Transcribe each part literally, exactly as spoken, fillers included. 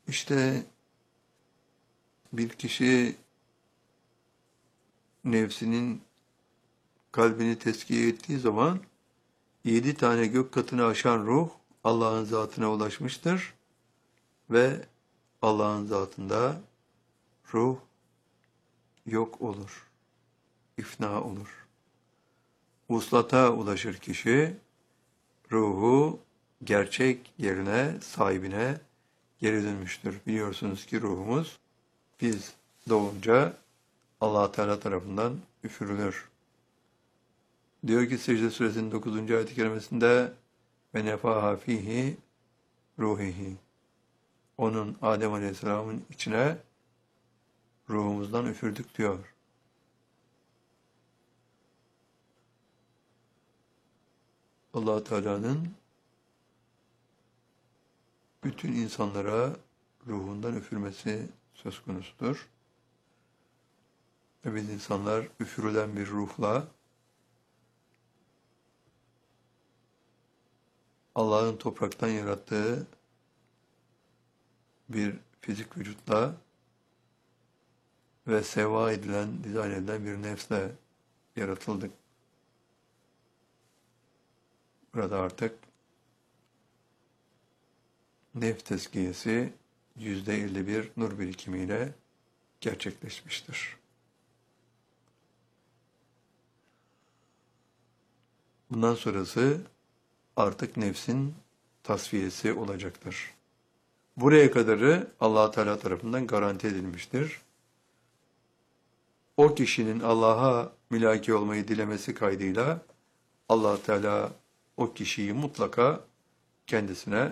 İşte bir kişi nefsinin kalbini tezkiye ettiği zaman yedi tane gök katını aşan ruh Allah'ın zatına ulaşmıştır ve Allah'ın zatında ruh yok olur, ifna olur. Vuslata ulaşır kişi, ruhu gerçek yerine, sahibine geri dönmüştür. Biliyorsunuz ki ruhumuz biz doğunca Allah Teala tarafından üfürülür. Diyor ki Secde Suresinin dokuzuncu ayet-i kerimesinde ve nefaha fihi ruhihi. Onun Adem Aleyhisselam'ın içine ruhumuzdan üfürdük diyor. Allah Teala'nın bütün insanlara ruhundan üfürmesi söz konusudur. Ve biz insanlar üfürülen bir ruhla Allah'ın topraktan yarattığı bir fizik vücutla ve seva edilen, dizayn edilen bir nefsle yaratıldık. Burada artık nefs tezkiyesi yüzde elli bir nur birikimiyle gerçekleşmiştir. Bundan sonrası artık nefsin tasfiyesi olacaktır. Buraya kadarı Allah Teala tarafından garanti edilmiştir. O kişinin Allah'a mülaki olmayı dilemesi kaydıyla Allah Teala o kişiyi mutlaka kendisine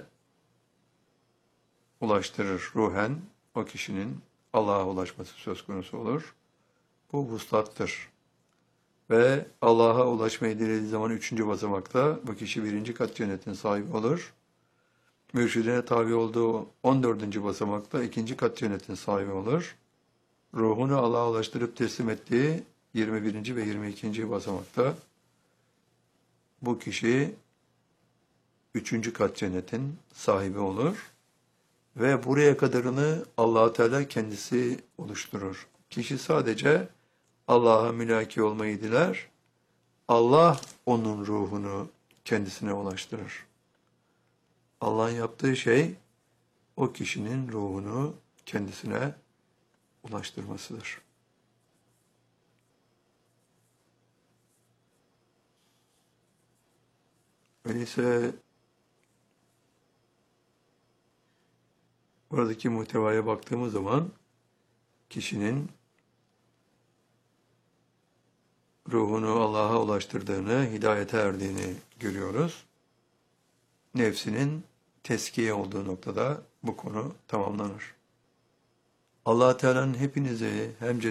ulaştırır. Ruhen o kişinin Allah'a ulaşması söz konusu olur. Bu vuslattır. Ve Allah'a ulaşmayı dilediği zaman üçüncü basamakta bu kişi birinci kat cennetin sahibi olur. Mürşidine tabi olduğu on dördüncü basamakta ikinci kat cennetin sahibi olur. Ruhunu Allah'a ulaştırıp teslim ettiği yirmi birinci ve yirmi ikinci basamakta bu kişi üçüncü kat cennetin sahibi olur. Ve buraya kadarını Allah Teala kendisi oluşturur. Kişi sadece Allah'a mülaki olmayı diler. Allah onun ruhunu kendisine ulaştırır. Allah'ın yaptığı şey o kişinin ruhunu kendisine ulaştırmasıdır. Öyleyse buradaki muhtevaya baktığımız zaman kişinin ruhunu Allah'a ulaştırdığını, hidayete erdiğini görüyoruz. Nefsinin teskiye olduğu noktada bu konu tamamlanır. Allah Teala'nın hepinizi hem